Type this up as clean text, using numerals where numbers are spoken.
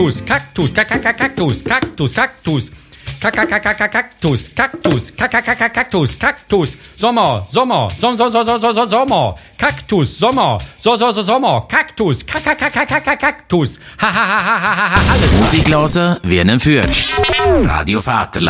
Kaktus, Kaktus, Kaktus, Kaktus. Kaktus, Kaktus, Kaktus, Kaktus, Sommer, Sommer, Sommer, Kaktus, Sommer, Sommer, Kaktus, Kaktus, Musik hören wie ein Fürst. Radio Vaterland.